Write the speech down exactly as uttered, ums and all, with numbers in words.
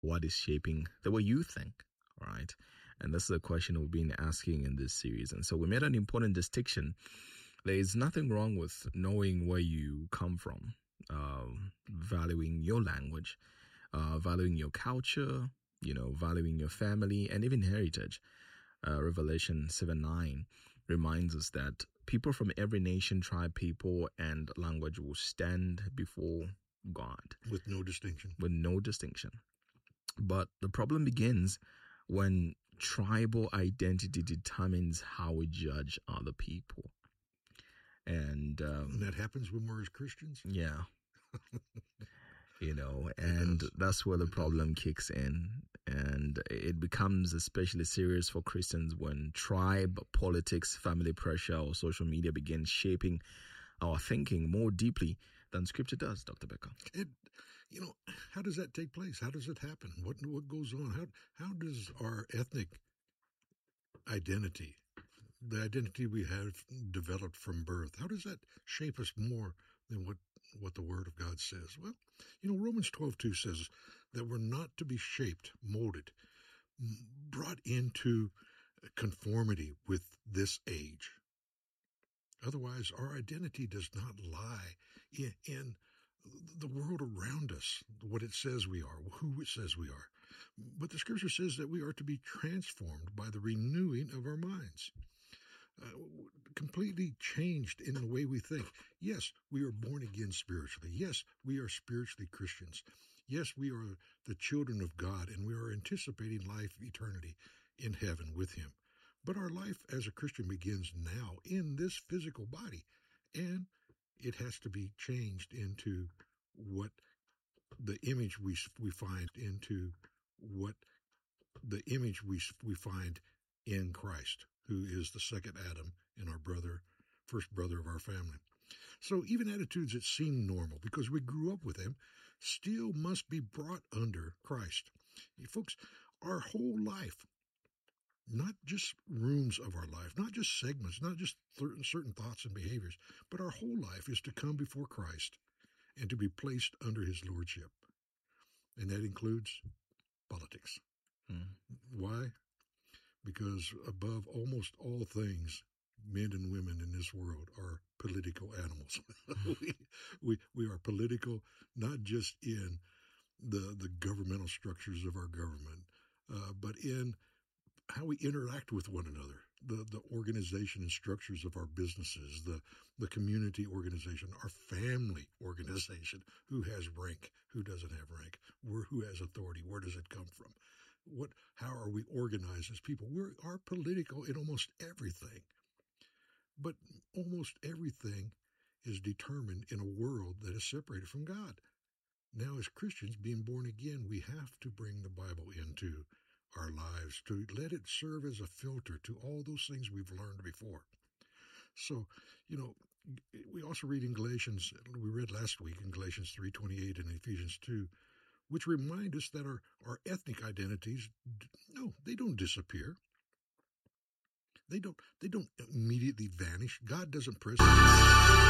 what is shaping the way you think, right? And this is a question we've been asking in this series. And so we made an important distinction. There is nothing wrong with knowing where you come from, uh, valuing your language, uh, valuing your culture, you know, valuing your family, and even heritage. Uh, Revelation seven nine reminds us that people from every nation, tribe, people, and language will stand before God. With no distinction. With no distinction. But the problem begins when tribal identity determines how we judge other people. And, um, and that happens when we're as Christians? Yeah. You know, and that's where the problem kicks in. And it becomes especially serious for Christians when tribe, politics, family pressure, or social media begin shaping our thinking more deeply than Scripture does, Doctor Becker. It, you know, how does that take place? How does it happen? What what goes on? How how does our ethnic identity, the identity we have developed from birth, how does that shape us more than what, what the Word of God says? Well, you know, Romans twelve two says that we're not to be shaped, molded, brought into conformity with this age. Otherwise, our identity does not lie in, in the world around us, what it says we are, who it says we are. But the Scripture says that we are to be transformed by the renewing of our minds. Uh, completely changed in the way we think. Yes, we are born again spiritually. Yes, we are spiritually Christians. Yes, we are the children of God, and we are anticipating life, eternity in heaven with Him. But our life as a Christian begins now in this physical body, and it has to be changed into what the image we we find into what the image we we find in Christ, who is the second Adam and our brother, first brother of our family. So even attitudes that seem normal because we grew up with Him still must be brought under Christ. Hey, folks, our whole life, not just rooms of our life, not just segments, not just certain thoughts and behaviors, but our whole life is to come before Christ and to be placed under His lordship. And that includes politics. Mm. Why? Because above almost all things, men and women in this world are political animals. we, we we are political, not just in the, the governmental structures of our government, uh, but in how we interact with one another, the, the organization and structures of our businesses, the, the community organization, our family organization, who has rank, who doesn't have rank, where, who has authority, where does it come from? What, how are we organized as people? We are political in almost everything, but almost everything is determined in a world that is separated from God. Now, as Christians, being born again, we have to bring the Bible into our lives, to let it serve as a filter to all those things we've learned before. So, you know, we also read in Galatians, we read last week in Galatians three twenty-eight and Ephesians two, which remind us that our, our ethnic identities, no, they don't disappear. They don't, they don't immediately vanish. God doesn't press